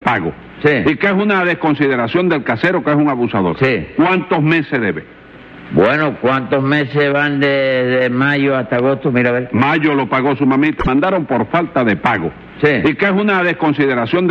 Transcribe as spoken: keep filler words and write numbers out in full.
pago. Sí. ¿Y qué es una desconsideración del casero, que es un abusador? Sí. ¿Cuántos meses debe? Bueno, ¿cuántos meses van de, de mayo hasta agosto? Mira, a ver. Mayo lo pagó su mamita. Mandaron por falta de pago. Sí. ¿Y qué es una desconsideración